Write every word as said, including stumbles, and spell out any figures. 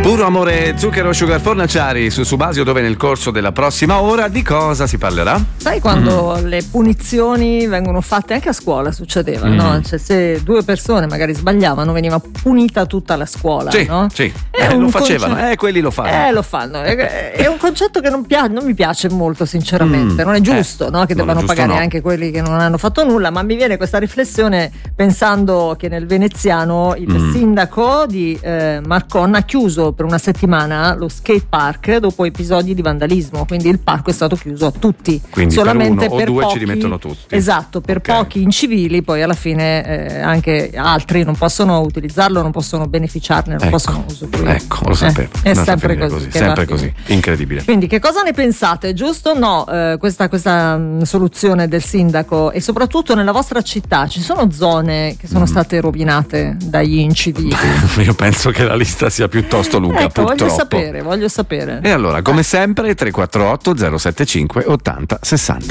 Puro amore, zucchero, sugar, fornaciari su Subasio, dove nel corso della prossima ora di cosa si parlerà? Sai quando mm. le punizioni vengono fatte anche a scuola succedeva, mm. no? Cioè se due persone magari sbagliavano veniva punita tutta la scuola, sì, no? Sì, eh, lo facevano, concetto... eh, quelli lo fanno. Eh, lo fanno. È un concetto che non, pia... non mi piace molto sinceramente, mm. non è giusto, eh, no? Che debbano giusto, pagare no. anche quelli che non hanno fatto nulla, ma mi viene questa riflessione pensando che nel veneziano il mm. sindaco di eh, Marcon ha chiuso per una settimana lo skate park dopo episodi di vandalismo, quindi il parco è stato chiuso a tutti, quindi solamente per uno per o due pochi, ci rimettono tutti, esatto, per okay. pochi incivili, poi alla fine eh, anche altri non possono utilizzarlo, non possono beneficiarne, non ecco, possono usufruire. Ecco, lo sapevo, eh, è sempre così, così sempre così, incredibile. Quindi che cosa ne pensate? Giusto o no eh, questa, questa mh, soluzione del sindaco? E soprattutto nella vostra città ci sono zone che sono mm. state rovinate dagli incivili? Io penso che la lista sia piuttosto lunga, ecco, purtroppo. Voglio sapere, voglio sapere. E allora, come sempre, tre quattro otto zero sette cinque ottanta sessanta.